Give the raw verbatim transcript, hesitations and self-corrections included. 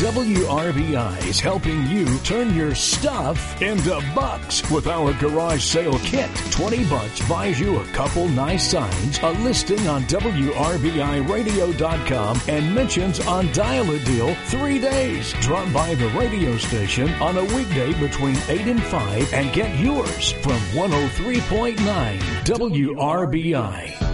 W R B I is helping you turn your stuff into bucks with our garage sale kit. twenty bucks buys you a couple nice signs, a listing on W R B I radio dot com, and mentions on Dial a Deal three days. Drop by the radio station on a weekday between eight and five and get yours from one oh three point nine W R B I.